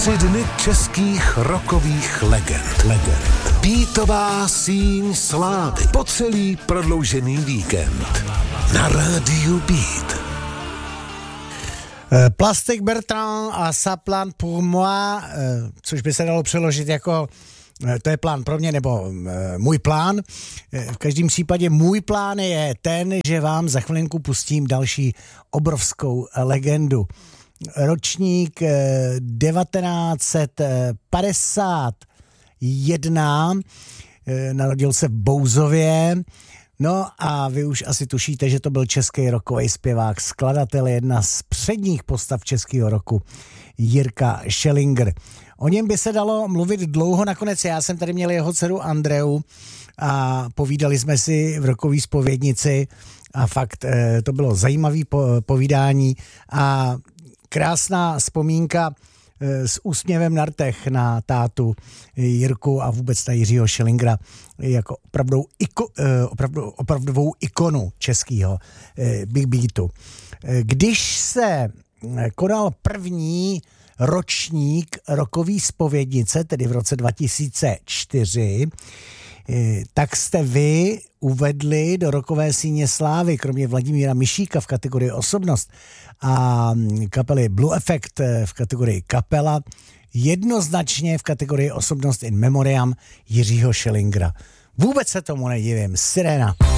3 dny českých rockových legend. Beatová síň slávy po celý prodloužený víkend na rádiu Beat. Plastic Bertrand a Sa plan pour moi, což by se dalo přeložit jako to je plán pro mě, nebo můj plán. V každém případě můj plán je ten, že vám za chvilinku pustím další obrovskou legendu. Ročník 1951, narodil se v Bouzově, no a vy už asi tušíte, že to byl český rockový zpěvák, skladatel, jedna z předních postav českého roku, Jirka Schellinger. O něm by se dalo mluvit dlouho, nakonec já jsem tady měl jeho dceru Andreu a povídali jsme si v rockové zpovědnici a fakt to bylo zajímavé povídání a krásná vzpomínka s úsměvem na rtech na tátu Jirku a vůbec na Jiřího Schellingera jako opravdovou ikonu českého big beatu. Když se konal první ročník rockový zpovědnice, tedy v roce 2004, tak jste vy uvedli do rockové síně slávy, kromě Vladimíra Mišíka v kategorii osobnost a kapely Blue Effect v kategorii kapela, jednoznačně v kategorii osobnost in memoriam Jiřího Schellingera. Vůbec se tomu nedivím. Sirena.